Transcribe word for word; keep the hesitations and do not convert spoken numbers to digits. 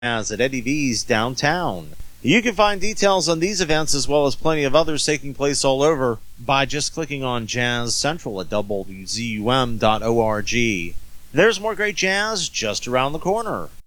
Jazz at Eddie V's downtown. You can find details on these events as well as plenty of others taking place all over by just clicking on Jazz Central at W Z U M dot org. There's more great jazz just around the corner.